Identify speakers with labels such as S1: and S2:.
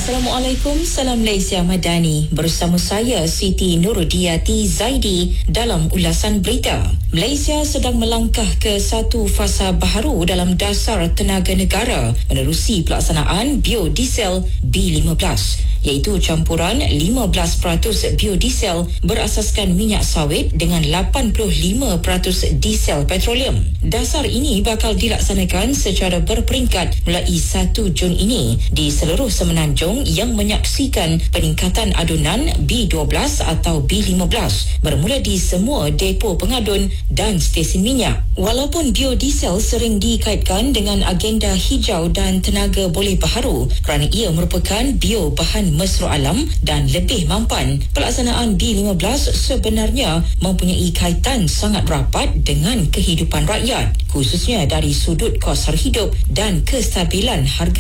S1: Assalamualaikum, salam Malaysia Madani. Bersama saya Siti Nurudiati Zaidi dalam ulasan berita. Malaysia sedang melangkah ke satu fasa baharu dalam dasar tenaga negara menerusi pelaksanaan biodiesel B15, iaitu campuran 15% biodiesel berasaskan minyak sawit dengan 85% diesel petroleum. Dasar ini bakal dilaksanakan secara berperingkat mulai 1 Jun ini di seluruh semenanjung yang menyaksikan peningkatan adunan B12 atau B15 bermula di semua depo pengadun dan stesen minyak. Walaupun biodiesel sering dikaitkan dengan agenda hijau dan tenaga boleh baharu kerana ia merupakan bio bahan mesra alam dan lebih mampan, pelaksanaan B15 sebenarnya mempunyai kaitan sangat rapat dengan kehidupan rakyat, khususnya dari sudut kos hidup dan kestabilan harga